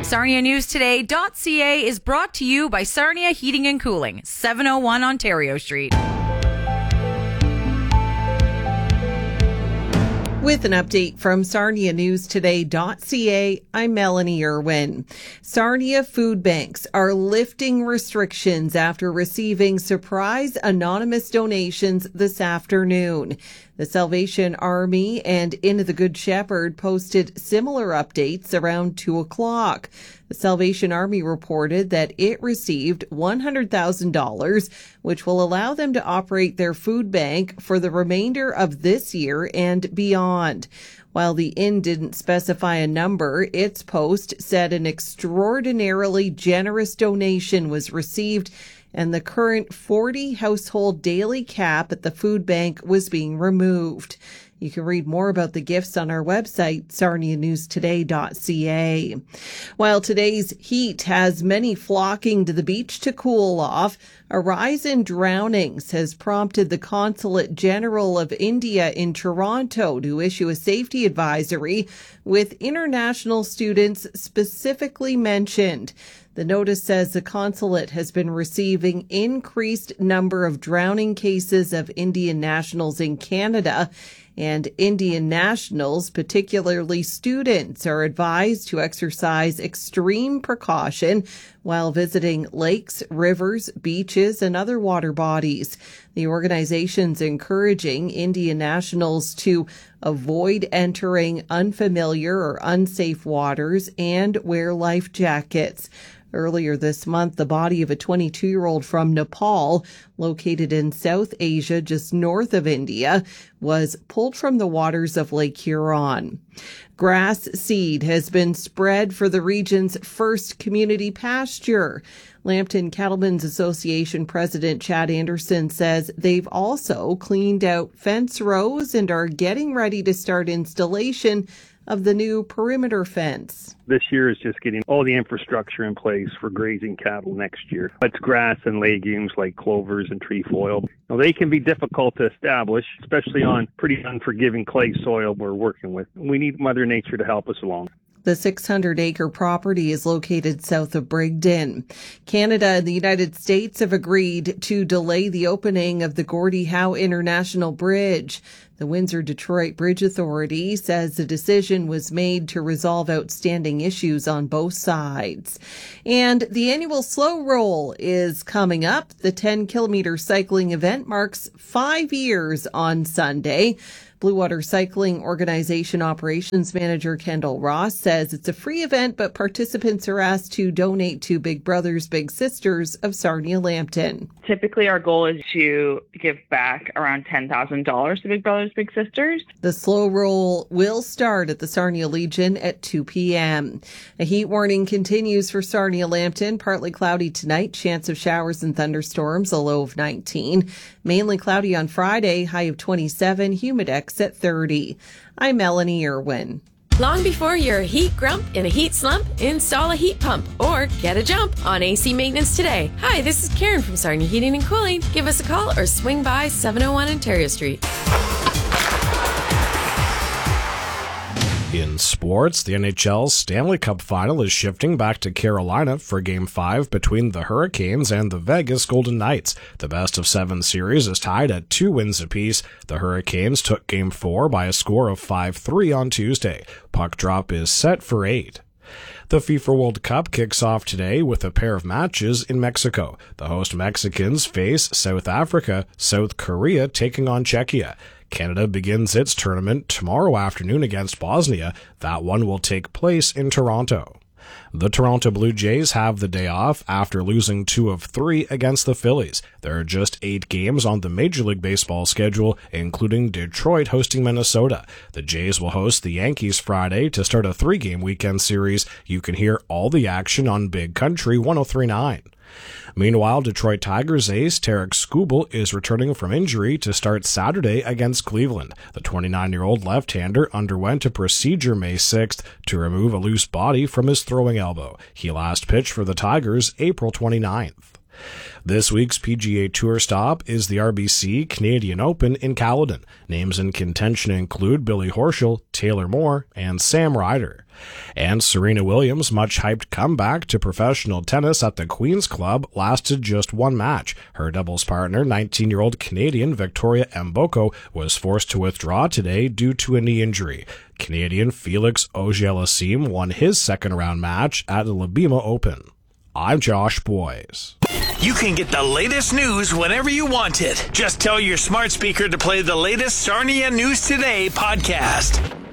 SarniaNewsToday.ca is brought to you by Sarnia Heating and Cooling, 701 Ontario Street. With an update from SarniaNewsToday.ca, I'm Melanie Irwin. Sarnia food banks are lifting restrictions after receiving surprise anonymous donations this afternoon. The Salvation Army and Inn of the Good Shepherd posted similar updates around 2 o'clock. The Salvation Army reported that it received $100,000, which will allow them to operate their food bank for the remainder of this year and beyond. While the inn didn't specify a number, its post said an extraordinarily generous donation was received and the current 40 household daily cap at the food bank was being removed. You can read more about the gifts on our website, sarnianewstoday.ca. While today's heat has many flocking to the beach to cool off, a rise in drownings has prompted the Consulate General of India in Toronto to issue a safety advisory with international students specifically mentioned. The notice says the consulate has been receiving increased number of drowning cases of Indian nationals in Canada, and Indian nationals, particularly students, are advised to exercise extreme precaution while visiting lakes, rivers, beaches, and other water bodies. The organization's encouraging Indian nationals to avoid entering unfamiliar or unsafe waters and wear life jackets. Earlier this month, the body of a 22-year-old from Nepal, located in South Asia just north of India, was pulled from the waters of Lake Huron. Grass seed has been spread for the region's first community pasture. Lambton Cattlemen's Association President Chad Anderson says they've also cleaned out fence rows and are getting ready to start installation of the new perimeter fence. This year is just getting all the infrastructure in place for grazing cattle next year. It's grass and legumes like clovers and trefoil. Now, they can be difficult to establish, especially on pretty unforgiving clay soil we're working with. We need Mother Nature to help us along. The 600-acre property is located south of Brigden. Canada and the United States have agreed to delay the opening of the Gordie Howe International Bridge. The Windsor-Detroit Bridge Authority says the decision was made to resolve outstanding issues on both sides. And the annual Slow Roll is coming up. The 10-kilometer cycling event marks 5 years on Sunday. Blue Water Cycling Organization Operations Manager Kendall Ross says it's a free event, but participants are asked to donate to Big Brothers Big Sisters of Sarnia Lambton. Typically, our goal is to give back around $10,000 to Big Brothers Big Sisters. The Slow Roll will start at the Sarnia Legion at 2 p.m. A heat warning continues for Sarnia Lambton. Partly cloudy tonight, chance of showers and thunderstorms, a low of 19. Mainly cloudy on Friday, high of 27, humidex at 30. I'm Melanie Irwin. Long before you're a heat grump in a heat slump, install a heat pump or get a jump on AC maintenance today. Hi, this is Karen from Sarnia Heating and Cooling. Give us a call or swing by 701 Ontario Street. In sports, the NHL's Stanley Cup final is shifting back to Carolina for Game 5 between the Hurricanes and the Vegas Golden Knights. The best-of-7 series is tied at 2 wins apiece. The Hurricanes took Game 4 by a score of 5-3 on Tuesday. Puck drop is set for 8. The FIFA World Cup kicks off today with a pair of matches in Mexico. The host Mexicans face South Africa, South Korea taking on Czechia. Canada begins its tournament tomorrow afternoon against Bosnia. That one will take place in Toronto. The Toronto Blue Jays have the day off after losing 2 of 3 against the Phillies. There are just 8 games on the Major League Baseball schedule, including Detroit hosting Minnesota. The Jays will host the Yankees Friday to start a 3-game weekend series. You can hear all the action on Big Country 103.9. Meanwhile, Detroit Tigers ace Tarek Skubal is returning from injury to start Saturday against Cleveland. The 29-year-old left-hander underwent a procedure May 6th to remove a loose body from his throwing elbow. He last pitched for the Tigers April 29th. This week's PGA Tour stop is the RBC Canadian Open in Caledon. Names in contention include Billy Horschel, Taylor Moore, and Sam Ryder. And Serena Williams' much-hyped comeback to professional tennis at the Queen's Club lasted just one match. Her doubles partner, 19-year-old Canadian Victoria Mboko, was forced to withdraw today due to a knee injury. Canadian Felix Auger-Aliassime won his second-round match at the Libima Open. I'm Josh Boyes. You can get the latest news whenever you want it. Just tell your smart speaker to play the latest Sarnia News Today podcast.